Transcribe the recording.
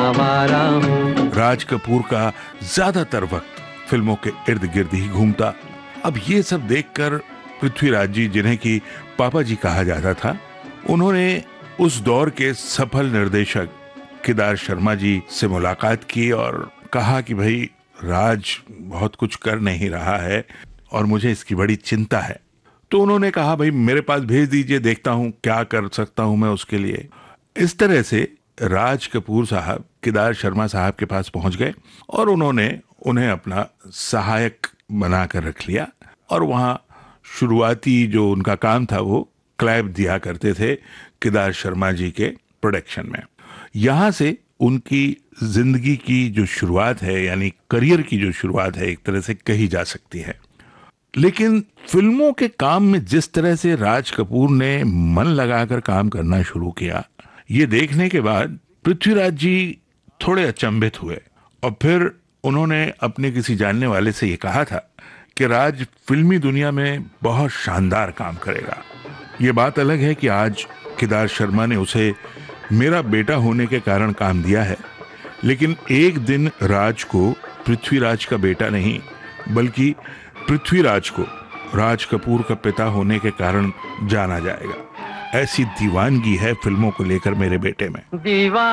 आवारा हूँ। राज कपूर का ज्यादातर वक्त फिल्मों के इर्द गिर्द ही घूमता। अब ये सब देखकर पृथ्वीराज जी, जिन्हें कि पापा जी कहा जाता था, उन्होंने उस दौर के सफल निर्देशक केदार शर्मा जी से मुलाकात की और कहा कि भाई राज बहुत कुछ कर नहीं रहा है और मुझे इसकी बड़ी चिंता है। तो उन्होंने कहा भाई मेरे पास भेज दीजिए, देखता हूं क्या कर सकता हूं मैं उसके लिए। इस तरह से राज कपूर साहब केदार शर्मा साहब के पास पहुंच गए और उन्होंने उन्हें अपना सहायक बनाकर रख लिया और वहां शुरुआती जो उनका काम था वो क्लैप दिया करते थे केदार शर्मा जी के प्रोडक्शन में। यहां से उनकी जिंदगी की जो शुरुआत है, यानी करियर की जो शुरुआत है, एक तरह से कही जा सकती है। लेकिन फिल्मों के काम में जिस तरह से राज कपूर ने मन लगाकर काम करना शुरू किया, ये देखने के बाद पृथ्वीराज जी थोड़े अचंभित हुए और फिर उन्होंने अपने किसी जानने वाले से ये कहा था कि राज फिल्मी दुनिया में बहुत शानदार काम करेगा। ये बात अलग है कि आज केदार शर्मा ने उसे मेरा बेटा होने के कारण काम दिया है, लेकिन एक दिन राज को पृथ्वीराज का बेटा नहीं बल्कि पृथ्वीराज को राज कपूर का पिता होने के कारण जाना जाएगा। ऐसी दीवानगी है फिल्मों को लेकर मेरे बेटे में।